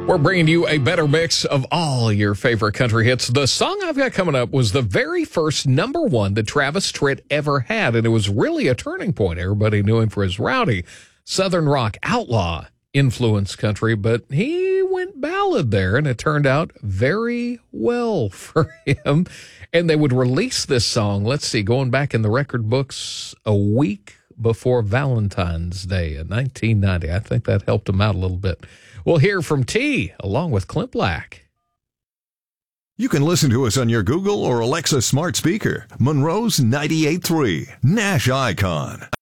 We're bringing you a better mix of all your favorite country hits. The song I've got coming up was the very first number one that Travis Tritt ever had, and it was really a turning point. Everybody knew him for his rowdy Southern rock outlaw influence country, but he went ballad there, and it turned out very well for him. And they would release this song, let's see, going back in the record books a week before Valentine's Day in 1990. I think that helped him out a little bit. We'll hear from T, along with Clint Black. You can listen to us on your Google or Alexa smart speaker. Monroe's 98.3, Nash Icon.